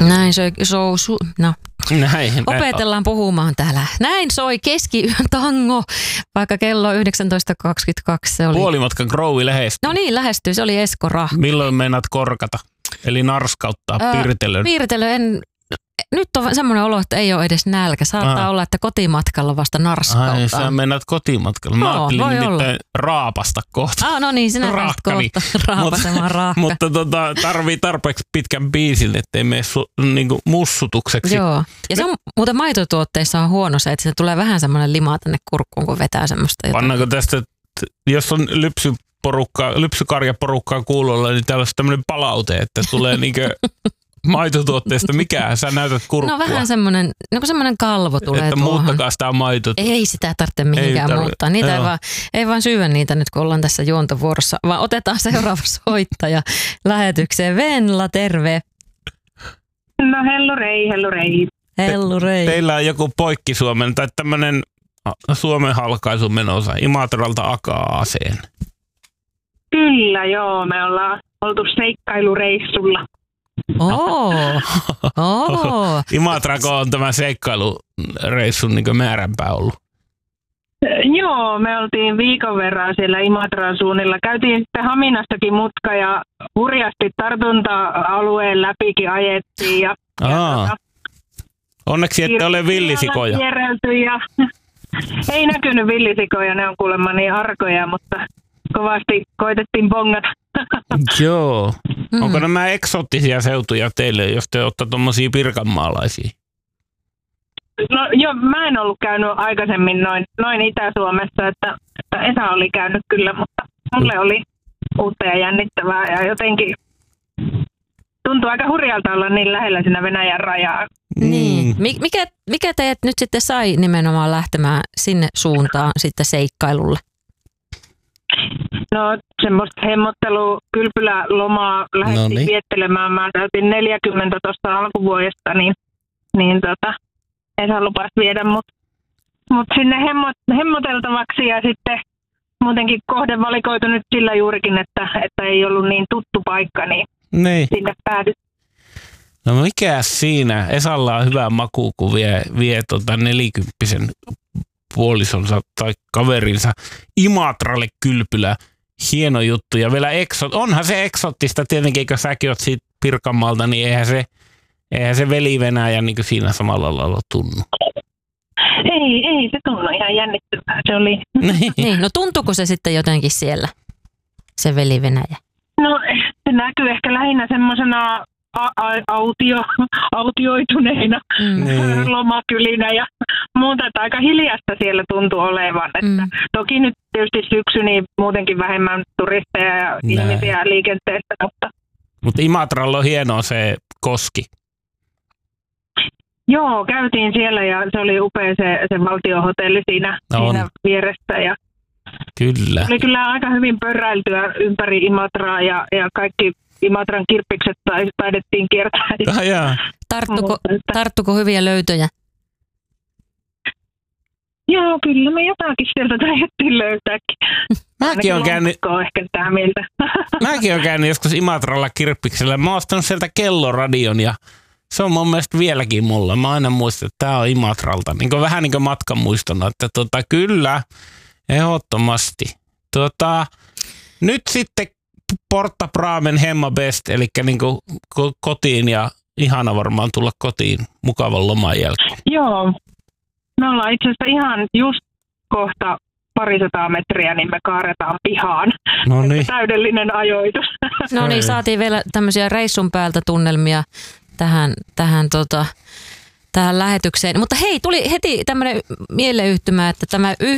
Näin Näin. Opetellaan puhumaan täällä. Näin soi keskiyön tango, vaikka kello 19.22 se oli. Puolimatkan Groove lähestyy. No niin, lähestyy. Se oli Esko Rahka. Milloin meinaat korkata? Eli narskauttaa piirtelön? Nyt on semmoinen olo, että ei ole edes nälkä. Saattaa olla, että kotimatkalla vasta narskauttaa. Ai, sä meinaat kotimatkalla. Mä ajattelin nimittäin raapasta kohta. No niin, sinä pääsit kohta raapasemaan raakka. Mutta tarvii tarpeeksi pitkän biisin, ettei mene niinku mussutukseksi. Joo. Ja se on muuten maitotuotteissa on huono se, että se tulee vähän semmoinen lima tänne kurkkuun, kun vetää semmoista jotain. Pannaanko tästä, jos on lypsykarjaporukkaa kuulolla, niin täällä on tämmöinen palaute, että tulee niinkö maitotuotteesta mikään. Sä näytät kurkkua. No vähän semmoinen kalvo tulee että tuohon. Muuttakaa sitä maitoa. Ei sitä tarvitse mihinkään muuttaa. Niitä ei vaan syödä niitä nyt, kun ollaan tässä juontovuorossa, vaan otetaan seuraava soittaja lähetykseen. Venla, terve. No hellurei. Hellurei. Teillä on joku Poikki-Suomen tai tämmöinen Suomen halkaisu menossa Imatralta Akaaseen. Kyllä, joo. Me ollaan oltu seikkailureissulla. Imatrako on tämä seikkailureissun niin määränpää ollut? Joo, me oltiin viikon verran siellä Imatran suunnilla. Käytiin sitten Haminastakin mutka ja hurjasti tartunta-alueen läpikin ajettiin. Onneksi ette ole villisikoja. Ei näkynyt villisikoja, ne on kuulemma niin arkoja, mutta kovasti koitettiin bongata. Joo. Onko nämä eksoottisia seutuja teille, jos te olette tuommoisia pirkanmaalaisia? No joo, mä en ollut käynyt aikaisemmin noin Itä-Suomessa, että Esa oli käynyt kyllä, mutta mulle oli uutta ja jännittävää ja jotenkin tuntuu aika hurjalta olla niin lähellä siinä Venäjän rajaa. Niin. Mikä teidät nyt sitten sai nimenomaan lähtemään sinne suuntaan sitten seikkailulle? No semmoista hemmottelukylpylälomaa lähdettiin viettelemään. Mä täytin 40 tuosta alkuvuodesta, niin Esa lupasi viedä mut sinne hemmoteltavaksi ja sitten muutenkin kohde valikoitu nyt sillä juurikin, että ei ollut niin tuttu paikka, niin sinne päädyt. No mikä siinä? Esalla on hyvä maku, kun vie 40-vuotiaan puolisonsa tai kaverinsa Imatralle kylpylä. Hieno juttu. Ja vielä onhan se eksoottista tietenkin, kun säkin oot siitä Pirkanmaalta, niin eihän se veli-Venäjä niin kuin siinä samalla lailla tunnu. Ei se tunnu ihan jännittävää. Se oli. Niin, no tuntuuko se sitten jotenkin siellä, se veli-Venäjä? No se näkyy ehkä lähinnä semmoisena autioituneina lomakylinä ja muuta, että aika hiljasta siellä tuntuu olevan. Että toki nyt tietysti syksy, niin muutenkin vähemmän turisteja ja ihmisiä liikenteessä. Mutta Imatralla on hienoa se koski. Joo, käytiin siellä ja se oli upea se valtiohotelli siinä vieressä. Ja kyllä. Oli kyllä aika hyvin pörräiltyä ympäri Imatraa ja kaikki Imatran kirppikset taidettiin kiertää. Tarttuko hyviä löytöjä? Joo, kyllä me jotakin sieltä taidettiin löytääkin. Mäkin olen käynyt ehkä joskus Imatralla kirppiksellä. Mä oon ostanut sieltä kelloradion ja se on mun mielestä vieläkin mulla. Mä aina muistan, että tää on Imatralta. Vähän niin kuin matkan muistona, että kyllä, ehdottomasti. Nyt sitten Porta Bramen Hemma Best, eli niin kuin kotiin ja ihana varmaan tulla kotiin mukavan loman jälkeen. Joo, me ollaan itse asiassa ihan just kohta 200 metriä, niin me kaaretaan pihaan. No niin. Täydellinen ajoitus. No niin, saatiin vielä tämmöisiä reissun päältä tunnelmia tähän lähetykseen. Mutta hei, tuli heti tämmöinen mieleyhtymä, että tämä